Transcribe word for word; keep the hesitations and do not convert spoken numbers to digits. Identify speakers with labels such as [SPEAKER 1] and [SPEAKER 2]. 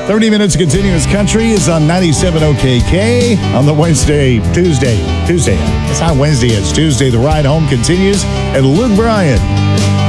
[SPEAKER 1] thirty minutes of continuous country is on ninety-seven O K K on the Wednesday, Tuesday, Tuesday. It's not Wednesday, it's Tuesday. The ride home continues. And Luke Bryan